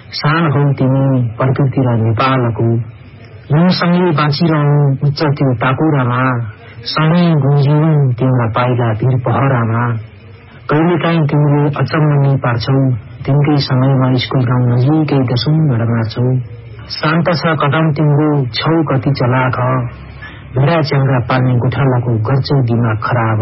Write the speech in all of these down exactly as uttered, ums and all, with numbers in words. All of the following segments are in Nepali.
सान हौ तिमी प्रकृति र नेपालको, हिउँसँगै बाँचिरहनु उच्च त्यो टाकुरामा, सँगै गुन्जिनु तिम्रा पाइला वीर पहरामा। कहिलेकाहीँ तिमीले अचम्म नै पार्छौ, तिमीकै समयमा स्कुल गाउँ नजिकै दसौँ मार्छौ। शान्त छ कदम तिम्रो, छौ कति चलाक, भेडा च्याङ्ग्रा पाल्ने गोठालाको गर्छौ दिमाग खराब।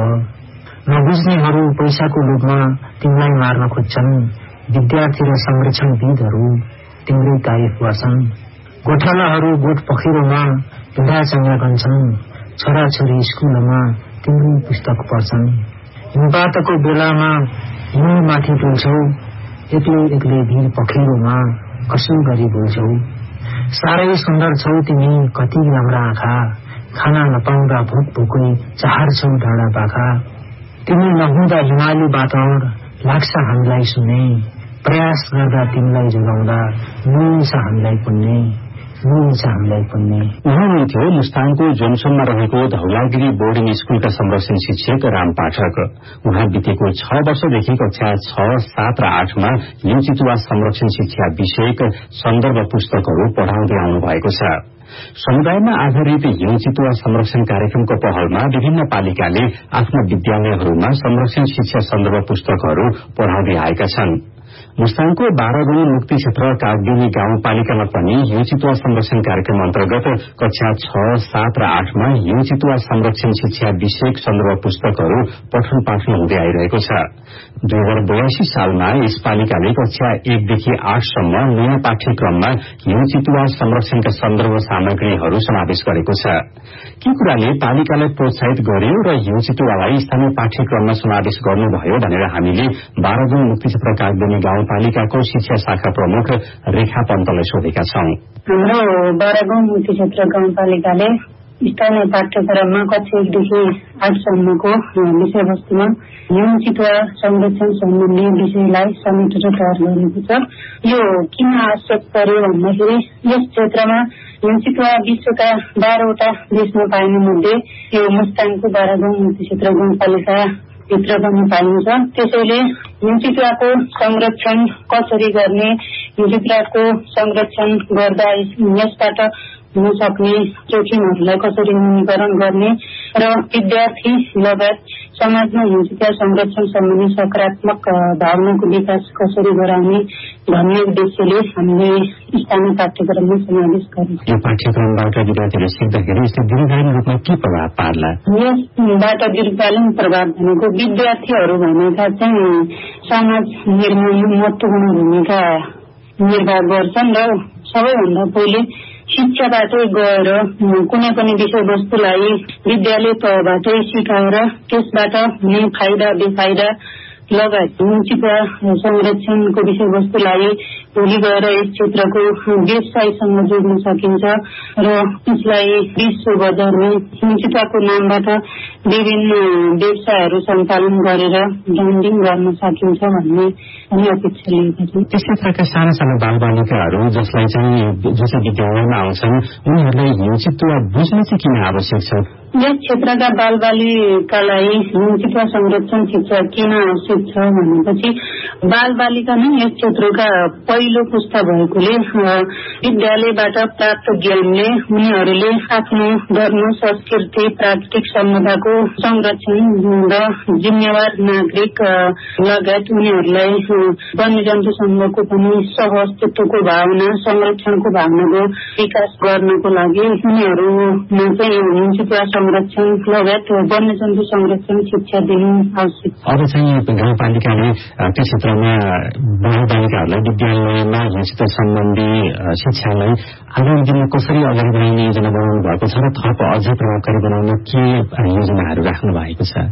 नबुझ्नेहरू पैसाको लोभमा तिमीलाई मार्न खोज्छन्, विद्यार्थी र संरक्षणविदहरू तिम्रै तारिफ गर्छन्। गोठालाहरू गोठ पखेरोमा भेडा च्याङ्ग्रा गन्छन्, छोराछोरी स्कुलमा तिम्रै पुस्तक पढ्छन्। हिमपातको बेलामा हिउँ माथि डुल्छौ, एक्लै एक्लै भिर पखेरोमा कसो गरी बोल्छौ। साह्रै सुन्दर छौ तिमी, कति राम्रा आँखा, खाना नपाउँदा भोक भोकै चाहर्छौ डाँडा पाखा। तिमी नहुँदा हिमाली वातावरण लाग्छ हामीलाई सुन्ने, प्रयास गर्दा तिमीलाई जोगाउँदा मिल्छ हामीलाई पुन्ने, मिल्छ हामीलाई पुन्ने। उहाँ हुनुहुन्थ्यो मुस्ताङको जोनसोनमा रहेको धौलागिरी बोर्डिङ स्कूलका संरक्षण शिक्षक राम पाठक। उहाँ बितेको छ वर्षदेखि कक्षा छ सात र आठमा हिउँ चितुवा संरक्षण शिक्षा विषयक सन्दर्भ पुस्तकहरू पढ़ाउँदै आउनु भएको छ। समुदायमा आधारित हिउँ चितुवा संरक्षण कार्यक्रमको पहलमा विभिन्न पालिकाले आफ्ना विद्यालयहरूमा संरक्षण शिक्षा सन्दर्भ पुस्तकहरू पढ़ाउँदै आएका छन्। मुस्ताङको बाह्र गाउँ मुक्ति क्षेत्र कागदेनी गाउँपालिकामा पनि हिउँ चितुवा संरक्षण कार्यक्रम अन्तर्गत कक्षा छ सात र आठमा हिउँ चितुवा संरक्षण शिक्षा विषयक सन्दर्भ पुस्तकहरू पठन पाठन हुँदै आइरहेको छ। दुई हजार बयासी सालमा यस पालिकाले कक्षा एकदेखि आठसम्म नयाँ पाठ्यक्रममा हिउँ चितुवा संरक्षणका सन्दर्भ सामग्रीहरू समावेश गरेको छ। के कुराले पालिकालाई प्रोत्साहित गर्यो र हिउँ चितुवालाई स्थानीय पाठ्यक्रममा समावेश गर्नुभयो भनेर हामीले बाह्र गाउँ मुक्ति क्षेत्र कागदेनी गाउँपालिकाको शिक्षा शाखा प्रमुख रेखा पन्तलाई सोधेका छौं। हाम्रो बाह्र गाउँ मुक्ति क्षेत्र गाउँपालिकाले स्थानीय पाठ्यक्रममा कक्षा एकदेखि आठसम्मको विषयवस्तुमा हिउँ चितुवा संरक्षण सम्बन्धी विषयलाई समेटेर तयार गरेको छ। यो किन आवश्यक पर्यो भन्दाखेरि यस क्षेत्रमा हिउँ चितुवा विश्वका बाह्रवटा देशमा पाइने मध्ये यो मुस्ताङको बाह्र गाउँ मुक्ति क्षेत्र गाउँपालिका भित्र पनि पाइन्छ। त्यसैले हिउँ चितुवाको संरक्षण कसरी गर्ने, हिउँ चितुवाको संरक्षण गर्दा यसबाट हुन सक्ने जोखिमहरूलाई कसरी न्यूनीकरण गर्ने र विद्यार्थी लगायत समाजमा हिउँ चितुवा संरक्षण सम्बन्धी सकारात्मक भावनाको विकास कसरी गराउने भन्ने उद्देश्यले हामीले स्थानीय पाठ्यक्रममा समावेश गरेको छ। यो पाठ्यक्रमबाट विद्यार्थीले सिक्दाखेरि यसले दीर्घकालीन रूपमा के प्रभाव पार्ला? यसबाट दीर्घकालीन प्रभाव भनेको विद्यार्थीहरू भनेका चाहिँ समाज निर्माणमा महत्त्वपूर्ण भूमिका निर्वाह गर्छन् र सबैभन्दा पहिले शिक्षाबाटै गएर कुनै पनि विषयवस्तुलाई विद्यालय तहबाटै सिकाएर त्यसबाट हुने फाइदा बेफाइदा लगायत हिउँ चितुवा संरक्षणको विषयवस्तुलाई भोलि गएर यस क्षेत्रको व्यवसायसँग जोड्न सकिन्छ र यसलाई विश्व बजारमा हिउँ चितुवाको नामबाट विभिन्न व्यवसायहरू सञ्चालन गरेर ब्रान्डिङ गर्न सकिन्छ भन्ने हामी अपेक्षा लिएका छौँ। त्यस क्षेत्रका साना साना बालबालिकाहरू जसलाई चाहिँ जो चाहिँ विद्यालयमा आउँछन् उनीहरूलाई हिउँ चितुवा बुझ्न चाहिँ किन आवश्यक छ? यस क्षेत्रका बालबालिकालाई हिउँ चितुवा संरक्षण शिक्षा किन आवश्यक छ भनेपछि बालबालिका नै यस क्षेत्रका पहिलो पुस्ता भएकोले विद्यालयबाट प्राप्त ज्ञानले उनीहरूले आफ्नो धर्म, संस्कृति, प्राकृतिक सम्पदाको संरक्षण र जिम्मेवार नागरिक लगायत उनीहरूलाई वन्यजन्तुसँगको पनि सह-अस्तित्वको भावना, संरक्षणको भावनाको विकास गर्नको लागि उनीहरूमा चाहिँ हिउँ चितुवा संरक्षण लगायत वन्यजन्तु संरक्षण शिक्षा दिनु आवश्यक छ। अब चाहिँ गाउँपालिकाले त्यो क्षेत्रमा बालबालिकाहरूलाई विद्यालयमा हिउँ चितुवा सम्बन्धी शिक्षालाई आगामी दिनमा कसरी अगाडि बढाउने योजना बनाउनु भएको छ र थप अझै प्रभावकारी बनाउन के योजनाहरू राख्नु भएको छ?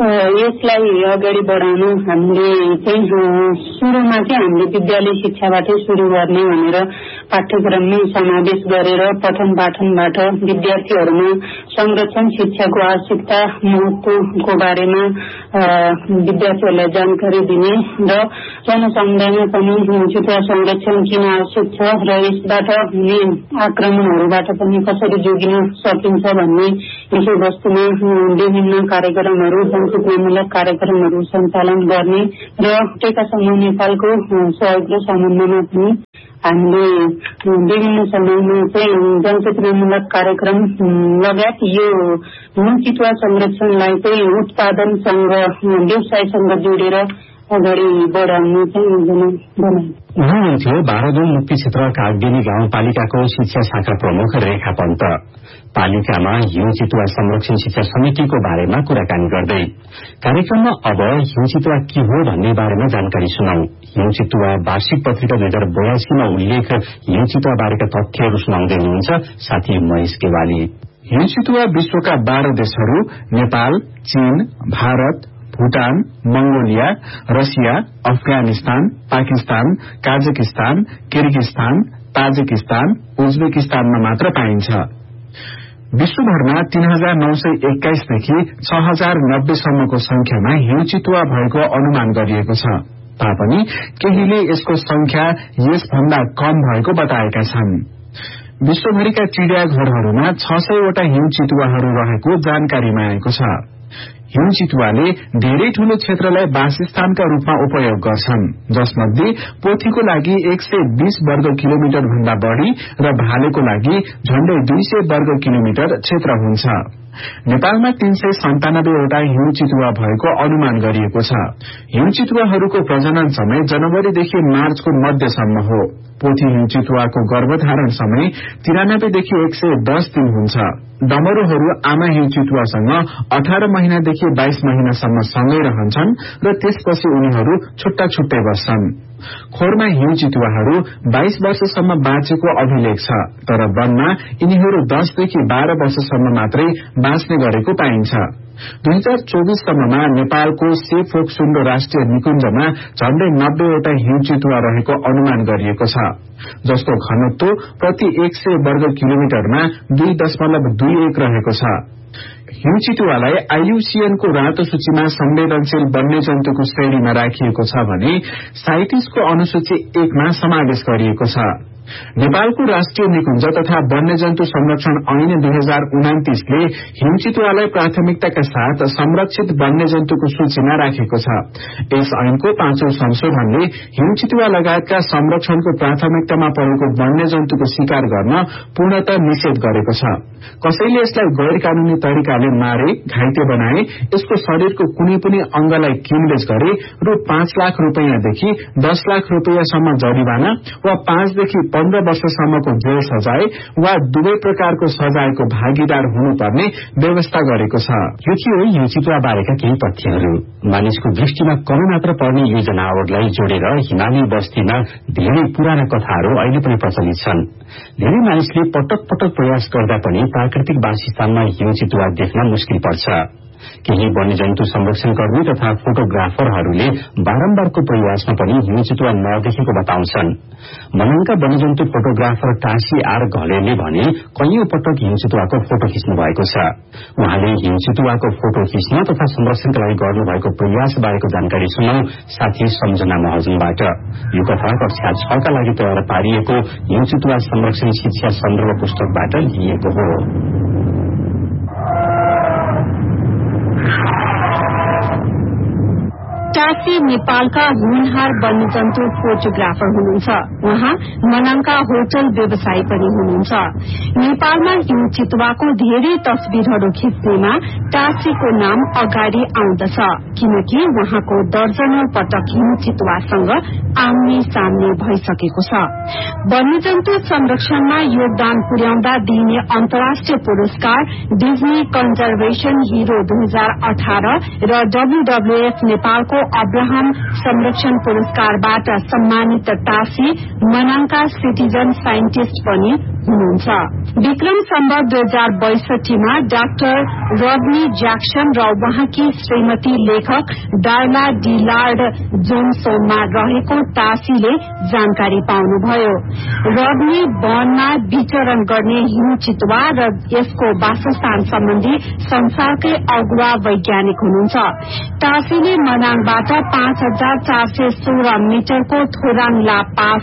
यसलाई अगाडि बढाउन हामीले चाहिँ सुरुमा चाहिँ हामीले विद्यालय शिक्षाबाटै सुरु गर्ने भनेर पाठ्यक्रममा समावेश गरेर पठन पाठनबाट विद्यार्थीहरूमा संरक्षण शिक्षाको आवश्यकता, महत्त्वको बारेमा विद्यार्थीहरूलाई जानकारी दिने र जनसमुदायमा पनि हिउँ चितुवा संरक्षण किन आवश्यक छ र यसबाट हुने आक्रमणहरूबाट पनि कसरी जोगिन सकिन्छ भन्ने विषयवस्तुमा विभिन्न कार्यक्रमहरू जनचेतनामूलक कार्यक्रमहरू सञ्चालन गर्ने र टेका समूह नेपालको सहयोग र समन्वयमा पनि हामीले विभिन्न समयमा चाहिँ जनचेतनामूलक कार्यक्रम लगायत यो हिउँ चितुवा संरक्षणलाई चाहिँ उत्पादनसँग व्यवसायसँग जोडेर अगाडि बढाउनु चाहिँ योजना बनाए। हुनुहुन्थ्यो बाह्रौं मुक्ति क्षेत्र कागबेनी गाउँपालिकाको शिक्षा शाखा प्रमुख रेखा पन्त। पालिकामा हिउँ चितुवा संरक्षण शिक्षा समितिको बारेमा कुराकानी गर्दै कार्यक्रममा अब हिउँ चितुवा के हो भन्ने बारेमा जानकारी सुनाऊ। हिउँ चितुवा वार्षिक पत्रिका दुई हजार बयासीमा उल्लेख हिउँ चितुवा बारेका तथ्यहरू सुनाउँदै हुनुहुन्छ साथी महेश केवाली। हिउँ चितुवा विश्वका बाह्र देशहरू नेपाल, चीन, Bharat, Bhutan, Mongolia, Russia, Afghanistan, Pakistan, Kazakhstan, Kyrgyzstan, Tajikistan, उज्बेकिस्तानमा मात्र पाइन्छ। विश्वभरमा तीन हजार नौ सय एक्काइसदेखि छ हजार नब्बेसम्मको संख्यामा हिउँ चितुवा भएको अनुमान गरिएको छ तापनि केहीले यसको संख्या यसभन्दा कम भएको बताएका छन्। विश्वभरिका चिडियाघरहरूमा छ सयवटा हिउँ चितुवाहरू रहेको जानकारीमा आएको छ। हिउँ चितुवाले धेरै ठूलो क्षेत्रलाई वासस्थानका रूपमा उपयोग गर्छन्, जसमध्ये पोथीको लागि एक सय बीस वर्ग किलोमिटर भन्दा बढ़ी र भालेको लागि झण्डै दुई सय वर्ग किलोमिटर क्षेत्र हुन्छ। नेपालमा तीन सय सन्तानब्बेवटा हिउँ चितुवा भएको अनुमान गरिएको छ। हिउँ चितुवाहरूको प्रजनन समय जनवरीदेखि मार्चको मध्यसम्म हो। पोथी हिउँ चितुवाको गर्भधारण समय तिरानब्बेदेखि एक सय दस दिन हुन्छ। डमरूहरू आमा हिउँ चितुवासँग अठार महिनादेखि बाइस महिनासम्म सँगै रहन्छन् र त्यसपछि उनीहरू छुट्टा छुट्टै बस्छन्। खोरमा हिउँ चितुवाहरू बाइस वर्षसम्म बाँचेको अभिलेख छ, तर वनमा यिनीहरू दसदेखि बाह्र वर्षसम्म मात्रै बाँच्ने गरेको पाइन्छ। दुई हजार चौबीससम्ममा नेपालको सेफोक्सुण्डो राष्ट्रिय निकुञ्जमा झण्डै नब्बेवटा हिउँ चितुवा रहेको अनुमान गरिएको छ, जसको घनत्व प्रति एक सय वर्ग किलोमिटरमा दुई दशमलव दुई एक रहेको छ। हिउँ चितुवालाई आईयूसीएनको रातो सूचीमा संवेदनशील वन्यजन्तुको श्रेणीमा राखिएको छ भने साइटिसको अनुसूची एकमा समावेश गरिएको छ। नेपालको राष्ट्रिय निकुञ्ज तथा वन्यजन्तु संरक्षण ऐन दुई हजार उनातीसले हिउँ चितुवालाई प्राथमिकताका साथ संरक्षित वन्यजन्तुको सूचीमा राखेको छ। यस ऐनको पाँचौं संशोधनले हिउँ चितुवा लगायतका संरक्षणको प्राथमिकतामा परेको वन्यजन्तुको शिकार गर्न पूर्णतः निषेध गरेको छ। कसैले यसलाई गैर कानूनी तरिकाले मारे, घाइते बनाए, यसको शरीरको कुनै पनि अंगलाई किनबेच गरे रु पाँच लाख रूपियाँदेखि दस लाख रूपियाँसम्म जरिवाना वा पाँचदेखि पन्ध्र वर्षसम्मको जेल सजाय वा दुवै प्रकारको सजायको भागीदार हुनुपर्ने व्यवस्था गरेको छ। यो थियो हिउँ चितुवा बारेका केही तथ्यहरू। मानिसको दृष्टिमा कमै मात्र पर्ने यो जनावरलाई जोडेर हिमाली बस्तीमा धेरै पुराना कथाहरू अहिले पनि प्रचलित छन्। धेरै मानिसले पटक पटक प्रयास गर्दा पनि प्राकृतिक वासस्थानमा हिउँ चितुवा देख्न मुस्किल पर्छ। केही वन्यजन्तु संरक्षणकर्मी तथा फोटोग्राफरहरूले बारम्बारको प्रयासमा पनि हिउँ चितुवा नदेखेको बताउँछन्। मननका वन्यजन्तु फोटोग्राफर टासी आर घलेले भने कैयौं पटक हिउँ चितुवाको फोटो खिच्नु भएको छ। उहाँले हिउँ चितुवाको फोटो खिच्न तथा संरक्षणका लागि गर्नुभएको प्रयास बारेको जानकारी सुनाउ साथी सम्झना महजुमबाट। यो कथा कक्षा छका लागि तयार पारिएको हिउँ चितुवा संरक्षण शिक्षा सन्दर्भ पुस्तकबाट लिएको हो। टासी नेपालका होनहार वन्यजन्तु फोटोग्राफर हुनुहुन्छ। उहाँ मनाङका होटल व्यवसायी पनि हुनुहुन्छ। नेपालमा हिउँ चितुवाको धेरै तस्बिरहरू खिच्नेमा टासीको नाम अगाडि आउँदछ, किनकि उहाँको दर्जनौं पटक हिउँ चितुवासँग आम्ने सामने भइसकेको छ। वन्यजन्तु संरक्षणमा योगदान पुर्याउँदा दिइने अन्तर्राष्ट्रिय पुरस्कार डिज्नी कन्जर्भेशन हिरो दुई हजार अठार र डब्ल्यूडब्ल्यूएफ नेपालको अब्राहम संरक्षण पुरस्कारबाट सम्मानित टासी मनाङका सिटिजन साइन्टिस्ट पनि हुनुहुन्छ। विक्रम सम्वत दुई हजार बैसठीमा डाक्टर रडनी ज्याक्सन र उहाँकी श्रीमती लेखक डायला डिलार्ड जोन्सोनमा रहेको टासीले जानकारी पाउनुभयो। रडनी वनमा विचरण गर्ने हिउँ चितुवा र यसको वासस्थान सम्बन्धी संसारकै अगुवा वैज्ञानिक हुनुहुन्छ। टासीले मनाङबाट पाँच हजार चार सय सोह्र मिटरको थोराङ ला पास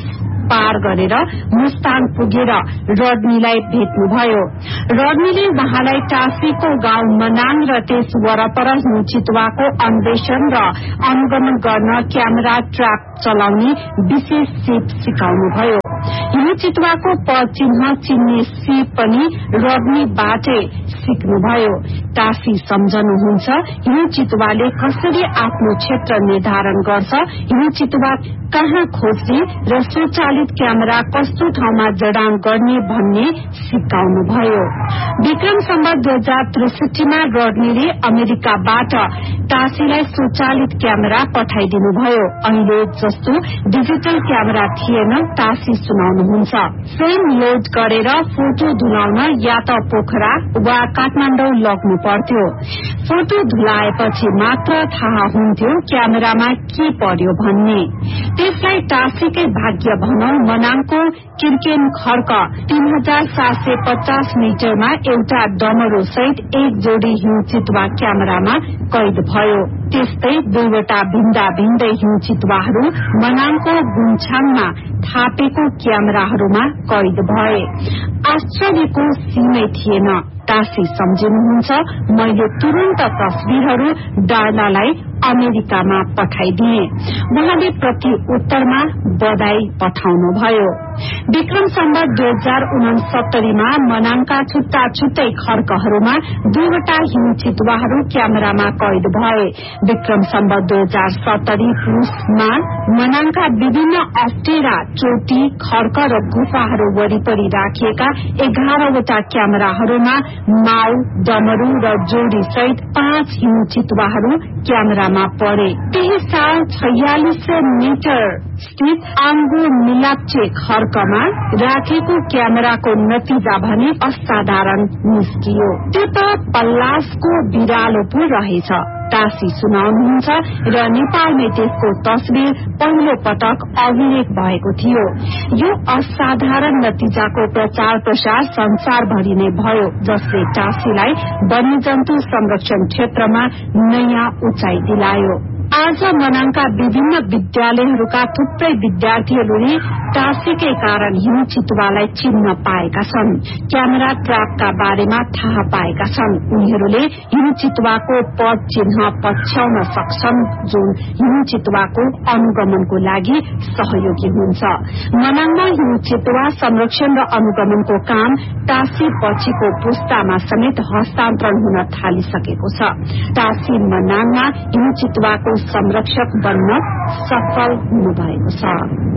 पार गरेर मुस्ताङ पुगेर रड्नीलाई भेट्नुभयो। रड्नीले उहाँलाई टासीको गाउँ मनाङ र त्यस वरपर हिउँ चितुवाको अन्वेषण र अनुगमन गर्न क्यामेरा ट्र्याप चलाउने विशेष सिप सिकाउनुभयो। हिउँ चितुवाको पद चिन्ह चिन्ने सिप पनि रड्नीबाटै सिक्नुभयो। टासी सम्झनुहुन्छ हिउँ चितुवाले कसरी आफ्नो क्षेत्र निर्धारण गर्छ, हिउँ चितुवा कहाँ खोज्ने र स्वचालित क्यामेरा कस्तो ठाउँमा जडान गर्ने भन्ने सिकाउनुभयो। विक्रम सम्वत दुई हजार त्रिसठीमा रड्नीले अमेरिकाबाट टासीलाई स्वचालित क्यामेरा पठाइदिनुभयो। अहिले जस्तो डिजिटल क्यामेरा थिएन। टासी सुनाउनुहुन्छ, फ्रेम लोड गरेर फोटो धुलाउन या त पोखरा वा काठमाडौँ लग्नु पर्थ्यो। फोटो धुलाएपछि मात्र थाहा हुन्थ्यो क्यामेरामा के पर्यो भन्ने। त्यसलाई टासीकै भाग्य भनौं। मनाङको किर्केन खर्क तीन हजार सात सय पचास मिटरमा एउटा डमरू सहित एक जोडी हिउँ चितुवा क्यामेरामा कैद भयो। त्यस्तै दुईवटा भिन्दा भिन्दै हिउँ चितुवाहरू मनाङको गुन्छाङमा थापेको क्यामेराहरूमा कैद भए। आश्चर्यको सीमै थिएन। टासी सम्झिनुहुन्छ, मैले तुरन्त तस्विरहरू डार्लालाई अमेरिकामा पठाइदिए। उहाँले प्रति उत्तरमा बधाई पठाउनुभयो। विक्रम सम्वत दुई हजार उनसत्तरीमा मनाङका छुट्टा छुट्टै खर्कहरूमा दुईवटा हिउँ चितुवाहरू क्यामेरामा कैद भए। विक्रम सम्वत दुई हजार सत्तरी पुसमा मनाङका विभिन्न अप्ठेरा चोटी खर्क र गुफाहरू वरिपरि राखिएका एघारवटा क्यामेराहरूमा माउ, डमरू र जोडी सहित पाँच हिउँ चितुवाहरू क्यामेरामा परे। त्यही साल छयालिस मिटर स्थित आम्बु मिलाप्चे खर्कमा राखेको क्यामेराको नतिजा भने असाधारण निस्कियो। त्यो त पल्लासको बिरालो पो रहेछ। टासी सुनाउनुहुन्छ र नेपालमै त्यसको तस्विर पहिलो पटक अभिलेख भएको थियो। यो असाधारण नतिजाको प्रचार प्रसार संसारभरि नै भयो, जसले टासीलाई वन्यजन्तु संरक्षण क्षेत्रमा नयाँ उचाइ दिलायो। आज मनाङका विभिन्न विद्यालयहरूका थुप्रै विद्यार्थीहरूले टासीकै कारण हिउँ चितुवालाई चिन्न पाएका छन्, क्यामेरा ट्र्यापका बारेमा थाहा पाएका छन्। उनीहरूले हिउँ चितुवाको पद चिन्ह पछ्याउन सक्छन्, जुन हिउँ चितुवाको अनुगमनको लागि सहयोगी हुन्छ। मनाङमा हिउँ चितुवा संरक्षण र अनुगमनको काम टासी पछिको पुस्तामा समेत हस्तान्तरण हुन थालिसकेको छ। टासी मनाङमा हिउँ चितुवाको संरक्षक बन्न सफल हुनुभएको छ।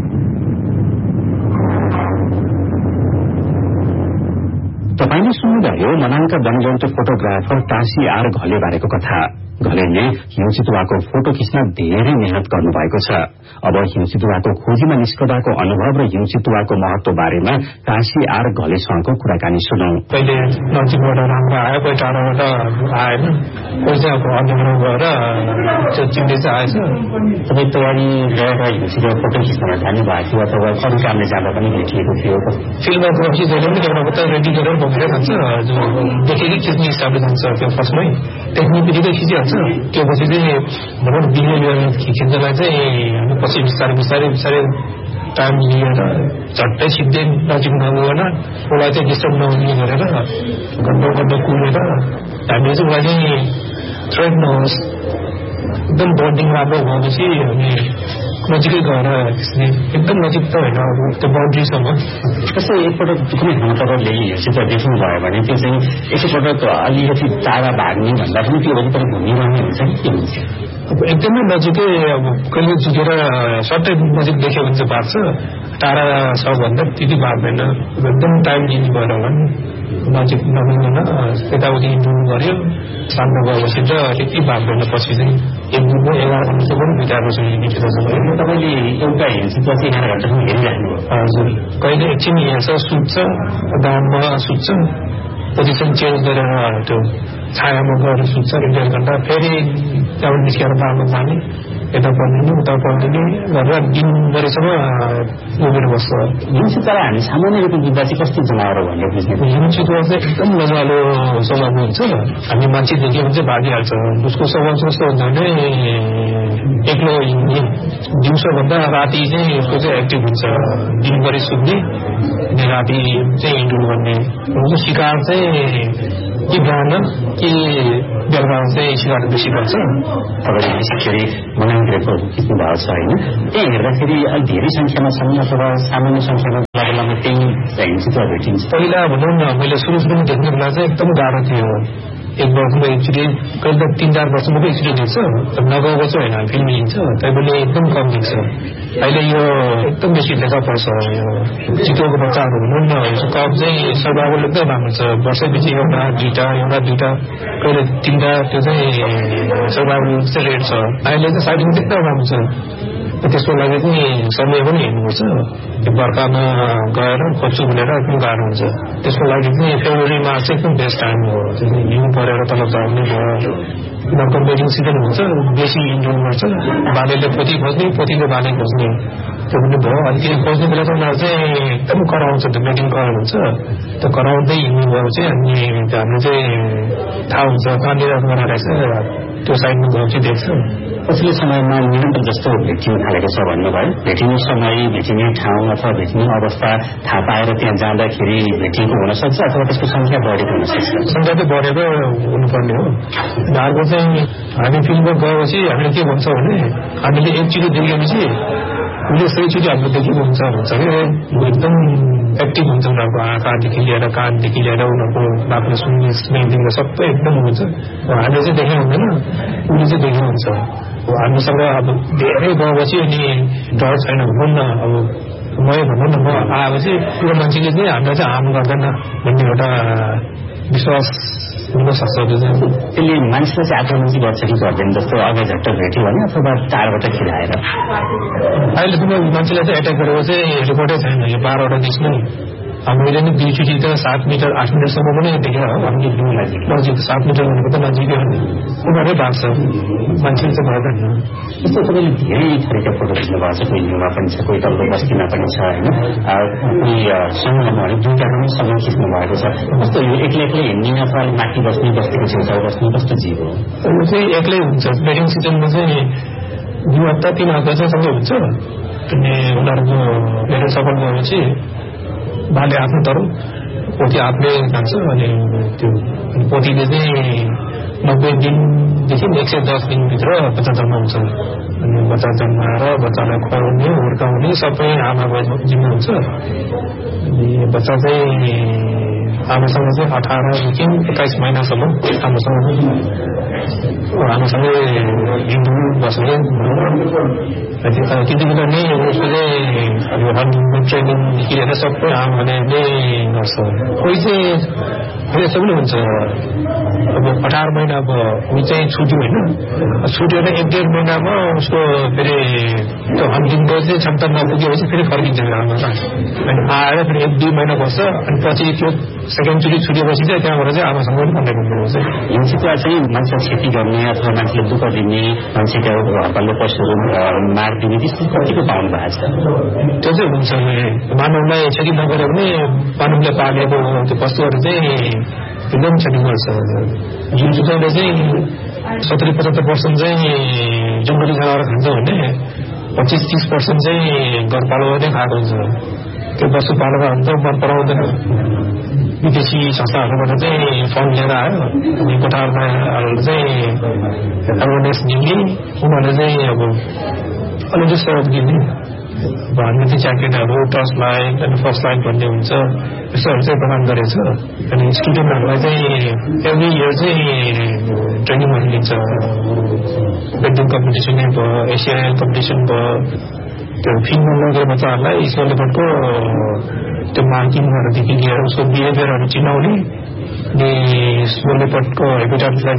तपाईले सुन्नुभयो मनाङका वन्यजन्तु फोटोग्राफर टासी आर घले बारेको कथा। घलेले हिउँ चितुवाको फोटो खिच्न धेरै मेहनत गर्नुभएको छ। अब हिउँ चितुवाको खोजीमा निस्कदाको अनुभव र हिउँ चितुवाको महत्व बारेमा टासी आर घलेसँगको कुराकानी सुनौ। पहिले नजिकबाट राम्रो आयो, कोही टाढाबाट आएन, कोही चाहिँ अब अनुभव भएर त्यो चिन्ने चाहिँ आएछ। तपाईँ तयारी गरेर हिउँ चितुवा फोटो खिच्न जानु भएको थियो अथवा अरू कामले जाँदा पनि भेटिएको थियो? फिल्डमा गएपछि जहिले पनि एउटा मात्रै रेडी गरेर बोकेर जान्छ, देखेकै खिच्ने हिसाबले जान्छ। त्यो फर्स्टमै टेक्निक बित्तिकै खिचिहाल्छ। त्यो पछि चाहिँ भनौँ बिहेभियर खिच्नलाई चाहिँ हामी पछि बिस्तारै बिस्तारै बिस्तारै टाइम लिएर झट्टै सिधै नजिक नगएर उसलाई चाहिँ डिस्टर्ब नहुने गरेर गड्डो गड्डो कुरेर हामीले चाहिँ उसलाई चाहिँ थ्रेड नहोस्, एकदम बन्डिङ राम्रो भएपछि हामी नजिकै गएर खिच्ने। एकदम नजिक त होइन, अब त्यो बााउन्ड्रीसम्म। जस्तै एकपटक कुनै ठाउँ तपाईँले हिउँसित देख्नुभयो भने त्यो चाहिँ एकपटक अलिकति टाढा भाग्ने भन्दा पनि त्यो वरिपरि घुमिरहने हुन्छ कि के हुन्छ? अब एकदमै नजिकै अब कहिले झुकेर सट्टै नजिक देख्यो भने चाहिँ भाग्छ, टाढा छ भन्दा त्यति भाग्दैन। एकदम टाइम लिनु भएर होला नि, नजिक नमिल्दैन, यताउति हिँड्नु गऱ्यो, सामना गएपछि त त्यति भाग्दैन। पछि चाहिँ एक दिन एघार घन्टा पनि बिताएको छ। तपाईँले एउटा हिउँसितपछि एघार घन्टासम्म हेरिराख्नुभयो? हजुर, कहिले एकछिन हेर्छ, सुत्छ, दाममा सुत्छ, पोजिसन चेन्ज गरेर त्यो छायामा गएर सुत्छ एक डेढ घन्टा, फेरि त्यहाँबाट निस्केर दाममा जाने, यता पढ्दिने उता पढ्दिने गरेर दिनभरिसम्म उभिएर बस्छ। हिउँ चितुवालाई हामी सामान्य रूपमा बुझ्दा चाहिँ कस्तो जनावर हो भनेर बुझ्ने? हिउँ चितुवा चाहिँ एकदम मजालो स्वभावको हुन्छ। हामी मान्छे देख्यो भने चाहिँ भागिहाल्छ। उसको स्वभाव कस्तो हुन्छ भने एक्लो हिँड्ने, दिउँसोभन्दा राति चाहिँ उसको चाहिँ एक्टिभ हुन्छ। दिनभरि सुत्ने अनि राति चाहिँ हिँड्नु भन्ने। उसको शिकार चाहिँ कि बिहान कि बेलुका चाहिँ शिकार बेसी गर्छ। तपाईँले विशेषगरी मनाङतिर खिच्नु भएको छ होइन? त्यहाँ हेर्दाखेरि अलिक धेरै संख्यामा छन् अथवा सामान्य संख्यामा बेलामा त्यही हिउँ चितुवा भेटिन्छ? पहिला भनौँ न मैले सुरु सुरुमा देख्ने बेला चाहिँ एकदम गाह्रो थियो। एक वर्षमा एकचोटि कहिले त तीन चार वर्षमा पनि एकचोटि देख्छ। नगएको चाहिँ होइन, फिल्म लिन्छ तैपनि एकदम कम देख्छ। अहिले यो एकदम बेसी देखा पर्छ। यो चितुवाको बच्चाहरू भनौँ न, कप चाहिँ सर्भाइभल एकदम राम्रो छ। वर्षपछि एउटा दुईटा एउटा दुईटा कहिले तिनवटा त्यो चाहिँ सर्भाइभल चाहिँ रेट छ। अहिले चाहिँ साइडिङ एकदम राम्रो छ। त्यसको लागि पनि समय पनि हेर्नुपर्छ। त्यो बर्खामा गएर खोज्छु भनेर एकदम गाह्रो हुन्छ। त्यसको लागि पनि फेब्रुअरी मार्च एकदम बेस्ट टाइम हो। हिउँ परेर तल झर्ने भयो। उनीहरूको मेटिङ सिजन हुन्छ, बेसी इन्जोय गर्छ। बालेले पोथी खोज्ने, पोथीले बाले खोज्ने, त्यो पनि भयो। अनि त्यो खोज्ने बेला चाहिँ उनीहरू चाहिँ एकदम कराउँछ, त्यो मेटिङ कराउनु हुन्छ। त्यो कराउँदै हिँड्नु भयो चाहिँ अनि हाम्रो चाहिँ थाहा हुन्छ कहाँनिर गराइरहेछ, त्यो साइडमा गएर चाहिँ देख्छ। पछिल्लो समयमा निरन्तर जस्तो भेटिन थालेको छ भन्नुभयो। भेटिने समय, भेटिने ठाउँ अथवा भेटिने अवस्था थाहा पाएर त्यहाँ जाँदाखेरि भेटिएको हुन सक्छ अथवा त्यसको संख्या बढेको हुन सक्छ? संख्या चाहिँ बढेको हुनुपर्ने हो। अर्को चाहिँ हामी फिल्ममा गएपछि हामीले के भन्छ भने हामीले एकचोटि देखेपछि उसले सयचोटि हाम्रो देखेको हुन्छ भन्छ कि एकदम एक्टिभ हुन्छ। उनीहरूको आँखादेखि लिएर कानदेखि लिएर उनीहरूको आफ्नो सुन्ने स्मेलदेखि सबै एकदम हुन्छ। हामीले चाहिँ देखेको हुँदैन, उसले चाहिँ देखेको हुन्छ। हामीसँग अब धेरै गएपछि अनि डर छैन भनौँ न। अब म भनौँ न, म आएपछि पुरो मान्छेले चाहिँ हामीलाई चाहिँ हार्म गर्दैन भन्ने एउटा विश्वास हुन सक्छ। त्यसले मान्छेलाई चाहिँ आक्रमण चाहिँ गर्छ कि गर्दैन? जस्तो अगाडि झट्ट भेट्यो भने अथवा टाढाबाट खेलाएर? अहिले पनि मान्छेलाई चाहिँ एट्याक गरेको चाहिँ रिपोर्टै छैन। यो बाह्रवटा देश नै हामीले नि दुईचोटि त सात मिटर आठ मिटरसम्म पनि देखेर हो। हामीले नजिक सात मिटर भनेको त नजिकै हो नि, उनीहरूकै भाग छ, मान्छेले चाहिँ गर्दैन। जस्तो तपाईँले धेरै थरीका फोटो खिच्नु भएको छ। कोही हिउँमा पनि छ, कोही तल्लो बस्तीमा पनि छ होइन? कोही समूहमा अलिक दुईवटा पनि सँगै खिच्नु भएको छ। कस्तो यो एक्लै एक्लै हिँड्ने अथवा अलिक माथि बस्ने, बस्तीको छेउछाउ बस्ने कस्तो जीव हो? यो चाहिँ एक्लै हुन्छ। वेडिङ सिजनमा चाहिँ दुई हप्ता तिन हप्ता चाहिँ सँगै हुन्छ। अनि उनीहरूको मेरो सफल गएपछि बाले आफ्नो तरुण पोथी हातले जान्छ। अनि त्यो पोथीले चाहिँ नब्बे दिनदेखि एक सय दस दिनभित्र बच्चा जन्माउँछ। अनि बच्चा जन्माएर बच्चालाई खुवाउने हुर्काउने सबै आमाको जिम्मा हुन्छ। अनि बच्चा चाहिँ आमासँग चाहिँ अठारदेखि एक्काइस महिनासम्म आमासँग आमासँगै हिँड्नु बस्ने। त्यति बेला नै उसको चाहिँ हन्डिङको ट्रेनिङदेखि लिएर सबै आमाले नै गर्छ। कोही चाहिँ फेरि यस्तो पनि हुन्छ, अब अठार महिना अब ऊ चाहिँ छुट्यो होइन, छुट्यो एक डेढ महिनामा उसको फेरि त्यो हन्डिङको चाहिँ क्षमता नपुगेपछि फेरि फर्किन्छ आमा। अनि आएर फेरि एक दुई महिना बस्छ। अनि पछि त्यो सेकेन्डचोटि छुटेपछि चाहिँ त्यहाँबाट चाहिँ आमासँग पनि कन्ट्याक्ट गर्नुपर्छ। हिउँ चितुवा चाहिँ मान्छे क्षति गर्ने अथवा मान्छेले दुःख दिने, मान्छेका घरपालुवा पशुहरू मारिदिने त्यस्तो कतिको पाउनु भएको छ? त्यो चाहिँ हुन्छ। मानवलाई क्षति नगरे पनि मानवले पालेको त्यो वस्तुहरू चाहिँ एकदम क्षति गर्छ। हिउँ चितुवाले चाहिँ सत्तरी पचहत्तर पर्सेन्ट चाहिँ जङ्गली जनावर खान्छ भने पच्चिस तिस पर्सेन्ट चाहिँ घरपालुवा नै खाएको हुन्छ। त्यो पशुपालकहरू त मन पराउँदैन। विदेशी संस्थाहरूबाट चाहिँ फन्ड लिएर आयो। अनि गोठाहरूमा चाहिँ एवेरनेस दिने, उनीहरूले चाहिँ अब अलिकति सहयोग दिने। अब हामीले चाहिँ ज्याकेटहरू, टर्च लाइट अनि फर्स्ट लाइट भन्ने हुन्छ, यस्तोहरू चाहिँ प्रदान गरेको छ। अनि स्टुडेन्टहरूलाई चाहिँ एभ्री इयर चाहिँ ट्रेनिङहरू दिन्छ। पेन्टिङ कम्पिटिसनै भयो, एसियन कम्पिटिसन भयो। त्यो फिल्ममा लगेर बच्चाहरूलाई स्कुल लेभलको त्यो मार्किङहरूदेखि लिएर उसको बिहेभियरहरू चिनाउने, अनि स्कुल लेभलको हेबिटाटलाई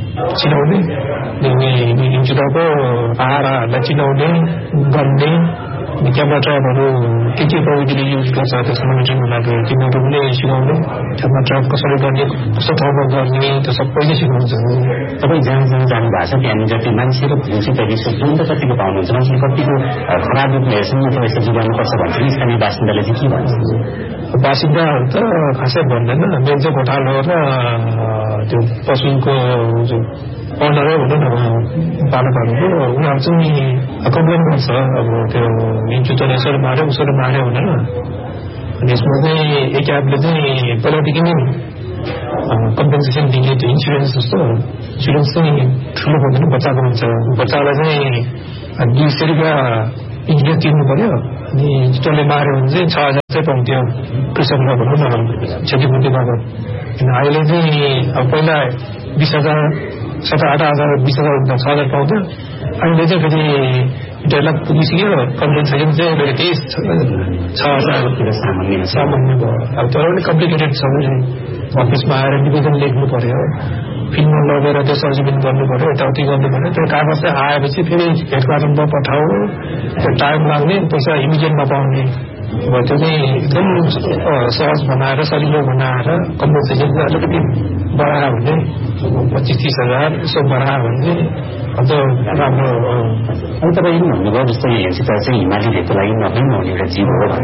चिनाउने, हिउँ चितुवाको आहाराहरूलाई चिनाउने गर्ने, क्यामेरा ट्र्यापहरू के के प्रविधिले युज गर्छ त्यसको मोनिटरिङको लागि तिनीहरू पनि सिकाउने क्यामेरा ट्र्याप कसरी गर्ने कस्तो ठाउँमा गर्ने त्यो सबैले सिकाउँछ तपाईँ जहाँ जहाँ जानु भएको छ त्यहाँनिर जति मान्छे र भुइँसित जुन त कतिको पाउनुहुन्छ मान्छे कतिको खराब रूपमा हेर्छन् अथवा यसो जोगाउनुपर्छ भन्छ नि स्थानीय बासिन्दाले चाहिँ के भन्छ बासिन्दाहरू त खासै भन्दैन मेन चाहिँ घोटालो र त्यो पशुको ओनरै भनौँ न पालकहरूको उनीहरू चाहिँ कम्प्लेन गर्छ अब त्यो जुत्ताले यसरी मार्यो उसरी मार्यो भनेर अनि यसमा चाहिँ एक एपले चाहिँ पहिलादेखि नै कम्पेन्सेसन दिने त्यो इन्सुरेन्स जस्तो इन्सुरेन्स चाहिँ ठुलो पर्दैन बच्चाको हुन्छ बच्चालाई चाहिँ दुई सय रुपियाँ इन्जिनियर तिर्नु पर्यो अनि जुत्ताले मार्यो भने चाहिँ छ हजार चाहिँ पाउँथ्यो कृषकलाई भनौँ न क्षतिपूर्ति भएको किन अहिले चाहिँ अब पहिला बिस हजार सत्र आठ हजार बिस हजार छ हजार पाउँथ्यो अहिले चाहिँ फेरि डेढ लाख पुगिसक्यो कम्पेन्सेसन चाहिँ फेरि त्यही छ हजार सामान्य भयो अब तर पनि कम्प्लिकेटेड छ अफिसमा आएर निवेदन लेख्नु पर्यो फिल्डमा लगेर त्यो सर्जिमेन्ट गर्नु पर्यो यताउति गर्नु पर्यो त्यो कागज चाहिँ आएपछि फेरि हेड क्वार्टरमा पठाऊ त्यो टाइम लाग्ने पैसा इमिडिएट नपाउने अब त्यो चाहिँ एकदम सहज बनाएर सजिलो बनाएर कम्पेन्सेसन चाहिँ अलिकति बढायो भने पच्चिस तिस हजार यसो बढायो भने अझ राम्रो अनि तपाईँ भन्नुभयो जस्तै हेर्सित चाहिँ हिमाली भेगको लागि नभई नहुने एउटा जीव हो